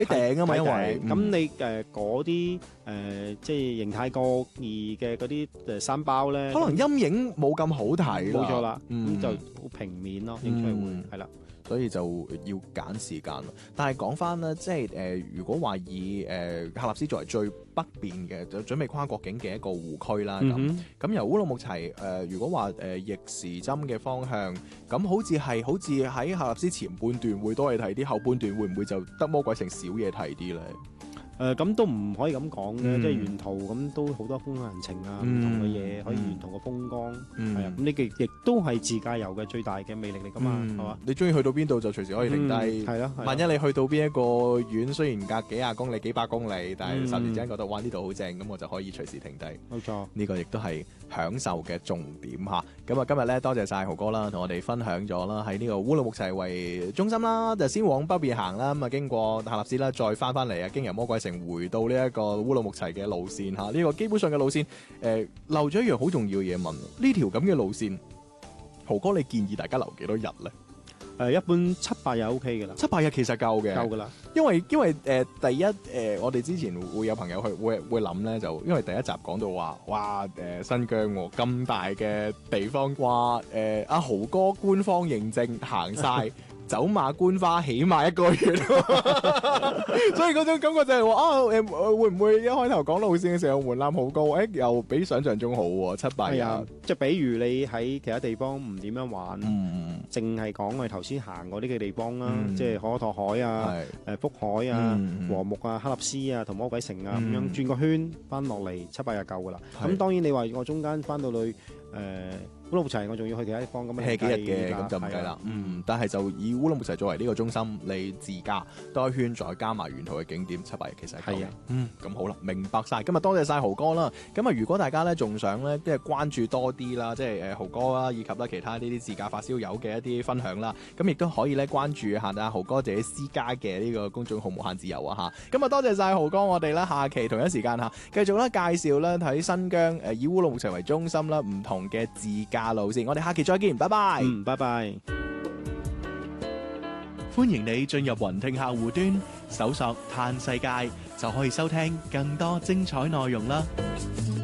頂啊嘛，因為咁你嗰啲即係形態過異嘅嗰啲山包咧， 可能陰影冇咁好睇啦。 冇錯啦， 嗯咁就好平面咯，影出嚟會係啦。 所以就要揀時間咯。但係講翻咧，即係如果話以喀納斯作為最北邊嘅，就準備跨國境嘅一個湖區啦。咁由烏魯木齊如果話逆時針嘅方向，咁好似喺喀納斯前半段會多嘢睇啲，後半段會唔會就得魔鬼城少嘢睇啲咧？ 咁都唔可以咁講嘅，即係沿途咁都好多風土人情啊，唔同嘅嘢可以沿途嘅風光，係啊，咁呢個亦都係自駕遊嘅最大嘅魅力嚟噶嘛，係嘛？ 你中意去到邊度就隨時可以停低， 係咯。 萬一你去到邊一個縣，雖然隔幾廿公里、幾百公里，但係霎時之間覺得哇呢度好正，咁我就可以隨時停低。 冇錯， 呢個亦都係享受嘅重點嚇。咁啊，今日咧多謝晒豪哥啦，同我哋分享咗啦，喺呢個烏魯木齊為中心啦，就先往北邊行啦，咁啊經過喀納斯啦，再翻嚟啊，經由魔鬼城回到呢一個烏魯木齊嘅路線嚇。呢個基本上嘅路線，漏咗一樣好重要嘅嘢問，呢條咁嘅路線，豪哥你建議大家留幾多日咧？ 一般7-8日 OK 嘅啦 ，7-8日其實夠嘅， 夠噶啦。 因為第一我哋之前會有朋友去會諗咧，就因為第一集講到話，哇新疆咁大嘅地方，哇阿豪哥官方認證行晒。走馬觀花起碼1個月，所以嗰種感覺就係話會唔會一開頭講路線嘅時候門檻好高？又比想象中好喎，7-8日。即係比如你喺其他地方唔點樣玩，淨係講我哋頭先行過呢個地方啦，即係可可托海啊、福海啊、和木啊、喀納斯啊同魔鬼城啊咁樣轉個圈翻落嚟7-8日夠噶啦。咁當然你話我中間翻到去烏魯木齊，我仲要去其他地方咁樣幾日嘅，咁就唔計啦。但係就以烏魯木齊作為呢個中心，你自駕多一圈，再加埋沿途嘅景點，7-8日其實係夠嘅。咁好啦，明白晒。今日多謝晒豪哥啦。咁啊，如果大家咧仲想咧即係關注多啲啦，即係豪哥啦，以及咧其他呢啲自駕發燒友嘅一啲分享啦，咁亦都可以咧關注下阿豪哥自己私家嘅呢個公眾號無限自由啊嚇。咁啊，多謝晒豪哥，我哋咧下期同一時間嚇繼續咧介紹咧喺新疆以烏魯木齊為中心啦，唔同嘅自駕路線，我哋下期再見，拜拜。 拜拜。 歡迎你進入雲聽客戶端，搜索嘆世界，就可以收聽更多精彩內容啦。